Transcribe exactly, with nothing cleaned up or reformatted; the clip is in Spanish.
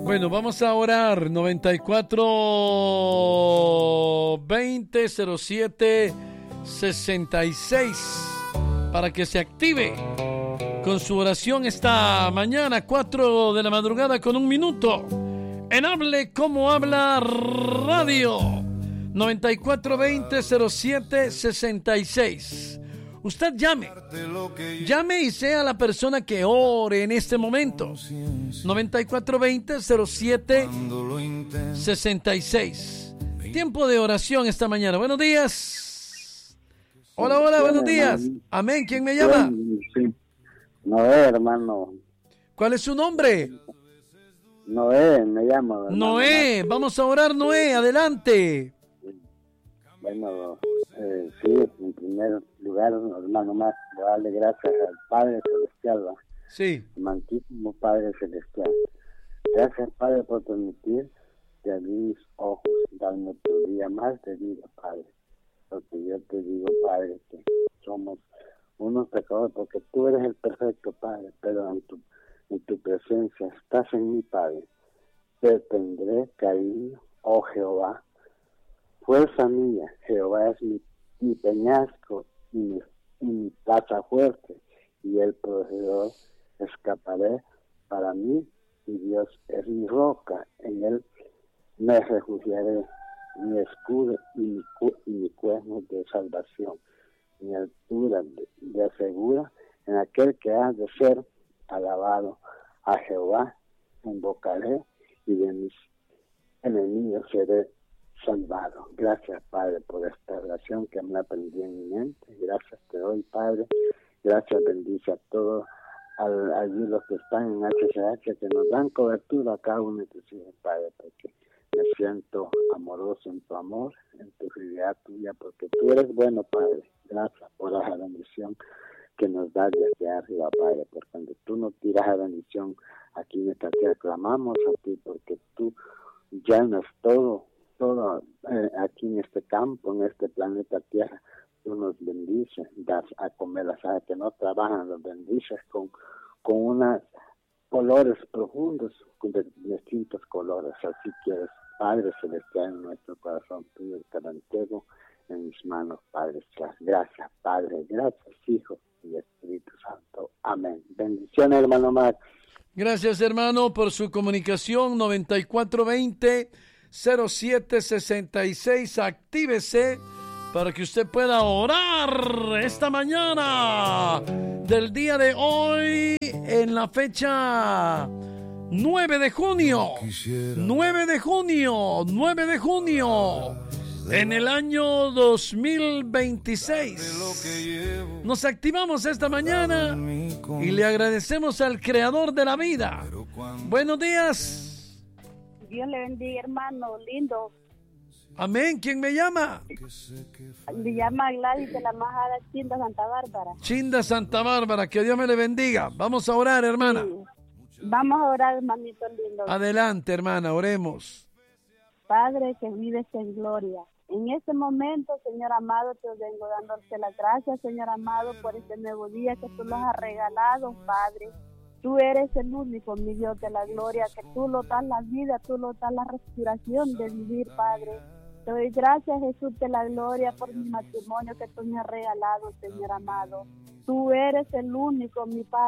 Bueno, vamos a orar. noventa y cuatro veinte cero siete sesenta y seis para que se active con su oración esta mañana, cuatro de la madrugada con un minuto, en Hable Como Habla Radio. noventa y cuatro veinte cero siete sesenta y seis. Usted llame, llame y sea la persona que ore en este momento. noventa y cuatro veinte cero siete sesenta y seis. Tiempo de oración esta mañana. Buenos días. Hola, hola, buenos días. Amén. ¿Quién me llama? Sí. Noé, hermano. ¿Cuál es su nombre? Noé, me llamo. Noé. Vamos a orar, Noé. Adelante. Bueno, eh, sí, en primer lugar, hermano más, darle gracias al Padre Celestial, ¿va? Sí. Amantísimo Padre Celestial. Gracias, Padre, por permitir que abrir mis ojos, darme otro día más de vida, Padre. Porque yo te digo, Padre, que somos unos pecadores, porque tú eres el perfecto, Padre, pero en tu, en tu presencia estás en mi Padre. Te tendré cariño, oh Jehová. Fuerza mía, Jehová es mi, mi peñasco y mi, y mi plaza fuerte, y el proveedor escaparé para mí, y Dios es mi roca, en él me refugiaré, mi escudo y mi, cu, y mi cuerno de salvación, mi altura de, de asegura en aquel que ha de ser alabado. A Jehová invocaré, y de mis enemigos seré salvado. Gracias, Padre, por esta oración que me aprendí en mi mente. Gracias te doy, Padre. Gracias, bendice a todos, al, allí los que están en H C H, que nos dan cobertura a cada uno de tus hijos, Padre, porque me siento amoroso en tu amor, en tu fidelidad tuya, porque tú eres bueno, Padre. Gracias por la bendición que nos das desde arriba, Padre, porque cuando tú nos tiras la bendición aquí en esta tierra, clamamos a ti, porque tú llenas todo todo eh, aquí en este campo, en este planeta Tierra. Tú nos bendices, das a comer las aves que no trabajan, los bendices con, con unos colores profundos, con de, distintos colores. Así quieres, Padre Celestial, en nuestro corazón tuyo, te lo entrego en mis manos, Padre. Gracias, Padre, gracias, Hijo y Espíritu Santo. Amén. Bendiciones, hermano Max. Gracias, hermano, por su comunicación. noventa y cuatro veinte cero siete sesenta y seis. Actívese para que usted pueda orar esta mañana del día de hoy, en la fecha nueve de junio. nueve de junio. nueve de junio. En el año dos mil veintiséis. Nos activamos esta mañana y le agradecemos al Creador de la vida. Buenos días. Dios le bendiga, hermano, lindo. Amén. ¿Quién me llama? Me llama Gladys de la Majada Chinda Santa Bárbara. Chinda Santa Bárbara, que Dios me le bendiga. Vamos a orar, hermana. Sí. Vamos a orar, hermanito lindo. Adelante, hermana, oremos. Padre que vives en gloria, en este momento, Señor amado, te vengo dándote las gracias, Señor amado, por este nuevo día que tú nos has regalado, Padre. Tú eres el único, mi Dios de la gloria, que tú lo das la vida, tú lo das la respiración de vivir, Padre. Te doy gracias, Jesús de la gloria, por mi matrimonio que tú me has regalado, Señor amado. Tú eres el único, mi Padre.